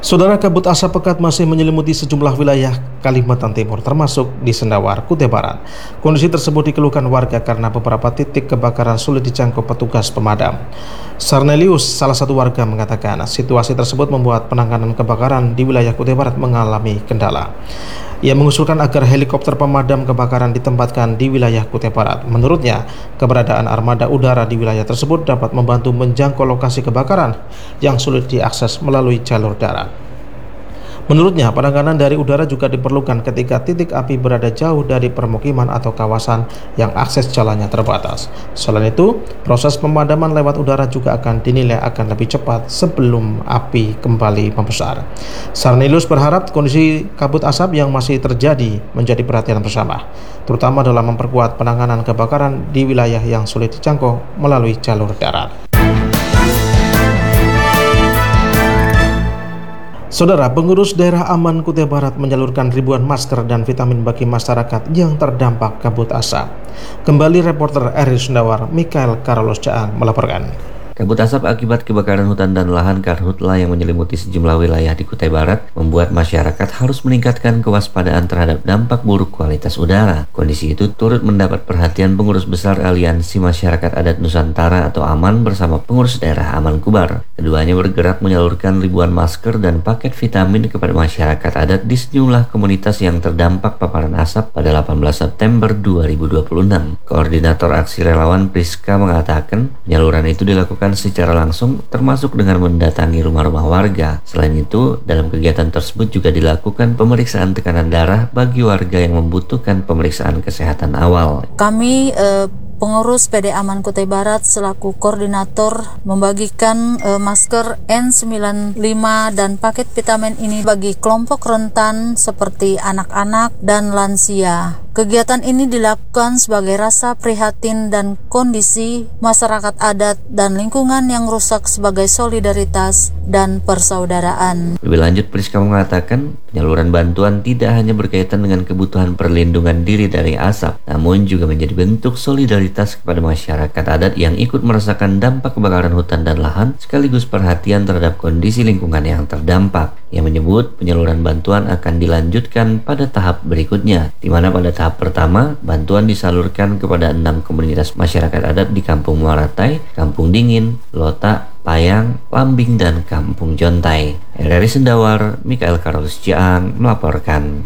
Saudara, kabut asap pekat masih menyelimuti sejumlah wilayah Kalimantan Timur, termasuk di Sendawar, Kutai Barat. Kondisi tersebut dikeluhkan warga karena beberapa titik kebakaran sulit dijangkau petugas pemadam. Sarnelius, salah satu warga, mengatakan situasi tersebut membuat penanganan kebakaran di wilayah Kutai Barat mengalami kendala. Ia mengusulkan agar helikopter pemadam kebakaran ditempatkan di wilayah Kutai Barat. Menurutnya, keberadaan armada udara di wilayah tersebut dapat membantu menjangkau lokasi kebakaran yang sulit diakses melalui jalur darat. Menurutnya, penanganan dari udara juga diperlukan ketika titik api berada jauh dari permukiman atau kawasan yang akses jalannya terbatas. Selain itu, proses pemadaman lewat udara juga akan dinilai akan lebih cepat sebelum api kembali membesar. Sarnelius berharap kondisi kabut asap yang masih terjadi menjadi perhatian bersama, terutama dalam memperkuat penanganan kebakaran di wilayah yang sulit dijangkau melalui jalur darat. Saudara, pengurus daerah aman Kutai Barat menyalurkan ribuan masker dan vitamin bagi masyarakat yang terdampak kabut asap. Kembali reporter RRI Sendawar, Mikael Carlos Jaang melaporkan. Kabut asap akibat kebakaran hutan dan lahan karhutla yang menyelimuti sejumlah wilayah di Kutai Barat membuat masyarakat harus meningkatkan kewaspadaan terhadap dampak buruk kualitas udara. Kondisi itu turut mendapat perhatian pengurus besar Aliansi Masyarakat Adat Nusantara atau AMAN bersama pengurus daerah Aman Kubar. Keduanya bergerak menyalurkan ribuan masker dan paket vitamin kepada masyarakat adat di sejumlah komunitas yang terdampak paparan asap pada 18 September 2026. Koordinator Aksi Relawan Priska mengatakan penyaluran itu dilakukan secara langsung termasuk dengan mendatangi rumah-rumah warga. Selain itu, dalam kegiatan tersebut juga dilakukan pemeriksaan tekanan darah bagi warga yang membutuhkan pemeriksaan kesehatan awal. Kami pengurus PD Aman Kutai Barat selaku koordinator membagikan masker N95 dan paket vitamin ini bagi kelompok rentan seperti anak-anak dan lansia. Kegiatan ini dilakukan sebagai rasa prihatin dan kondisi masyarakat adat dan lingkungan yang rusak sebagai solidaritas dan persaudaraan. Lebih lanjut, Priska mengatakan penyaluran bantuan tidak hanya berkaitan dengan kebutuhan perlindungan diri dari asap, namun juga menjadi bentuk solidaritas kepada masyarakat adat yang ikut merasakan dampak kebakaran hutan dan lahan, sekaligus perhatian terhadap kondisi lingkungan yang terdampak. Yang menyebut penyaluran bantuan akan dilanjutkan pada tahap berikutnya, di mana pada tahap pertama, bantuan disalurkan kepada 6 komunitas masyarakat adat di Kampung Muaratai, Kampung Dingin, Lota, Payang, Lambing, dan Kampung Jontai. RRI Sendawar, Mikael Carlos Jaang melaporkan.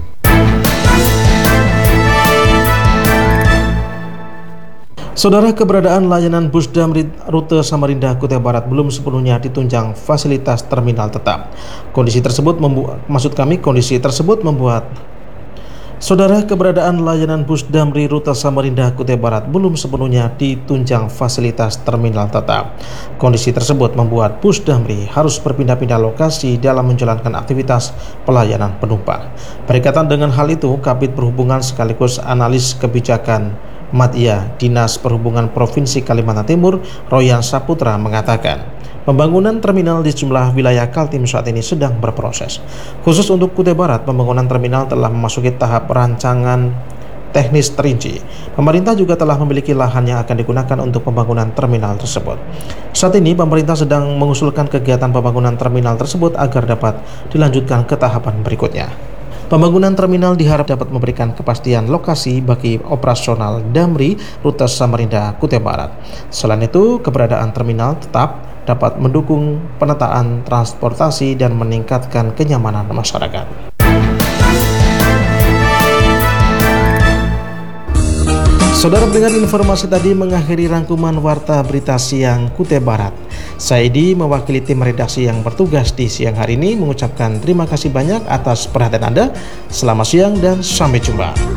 Saudara, keberadaan layanan bus damri rute Samarinda Kutai Barat belum sepenuhnya ditunjang fasilitas terminal tetap. Kondisi tersebut membuat Saudara, keberadaan layanan bus damri rute Samarinda Kutai Barat belum sepenuhnya ditunjang fasilitas terminal tetap. Kondisi tersebut membuat bus damri harus berpindah-pindah lokasi dalam menjalankan aktivitas pelayanan penumpang. Berkaitan dengan hal itu, Kabid Perhubungan sekaligus analis kebijakan Madya Dinas Perhubungan Provinsi Kalimantan Timur, Royan Saputra, mengatakan pembangunan terminal di sejumlah wilayah Kaltim saat ini sedang berproses. Khusus untuk Kutai Barat, pembangunan terminal telah memasuki tahap rancangan teknis terinci. Pemerintah juga telah memiliki lahan yang akan digunakan untuk pembangunan terminal tersebut. Saat ini, pemerintah sedang mengusulkan kegiatan pembangunan terminal tersebut agar dapat dilanjutkan ke tahapan berikutnya. Pembangunan terminal diharap dapat memberikan kepastian lokasi bagi operasional damri rute Samarinda Kutai Barat. Selain itu, keberadaan terminal tetap dapat mendukung penataan transportasi dan meningkatkan kenyamanan masyarakat. Saudara, pendengar, informasi tadi mengakhiri rangkuman Warta Berita Siang Kutai Barat. Saya Edi, mewakili tim redaksi yang bertugas di siang hari ini, mengucapkan terima kasih banyak atas perhatian Anda. Selamat siang dan sampai jumpa.